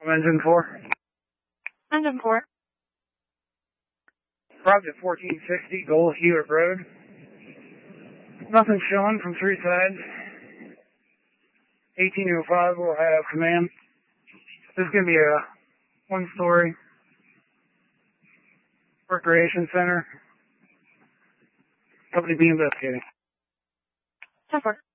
Engine 4. Engine 4. Project 1460, Gold Hewitt Road. Nothing showing from three sides. 1805 will have command. This is going to be a one-story recreation center. Company be investigating. 10-4.